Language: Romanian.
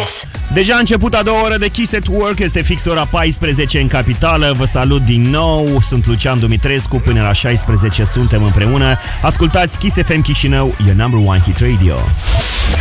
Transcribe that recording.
Express. Deja a început a doua oră de Kiss at Work, este fix ora 14 în capitală. Vă salut din nou, sunt Lucian Dumitrescu, până la 16 suntem împreună. Ascultați Kiss FM Chișinău, your number one hit radio.